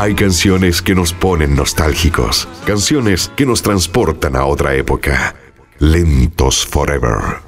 Hay canciones que nos ponen nostálgicos, canciones que nos transportan a otra época. Lentos Forever.